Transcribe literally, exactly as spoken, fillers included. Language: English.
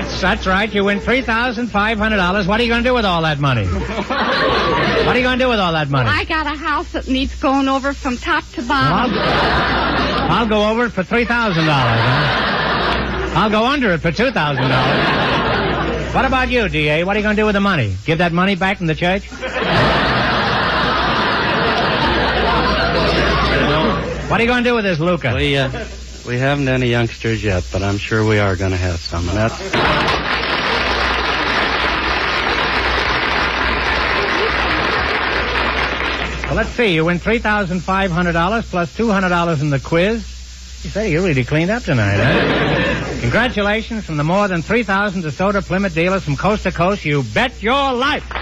That's that's right. You win three thousand five hundred dollars. What are you going to do with all that money? What are you going to do with all that money? I got a house that needs going over from top to bottom. Well, I'll, I'll go over it for three thousand dollars. Huh? I'll go under it for two thousand dollars. What about you, D A? What are you going to do with the money? Give that money back in the church? What are you going to do with this, Luca? We, uh, we haven't any youngsters yet, but I'm sure we are going to have some. And that's... Well, let's see. You win three thousand five hundred dollars plus two hundred dollars in the quiz. You say you really cleaned up tonight, huh? Congratulations from the more than three thousand DeSoto Plymouth dealers from coast to coast. You bet your life.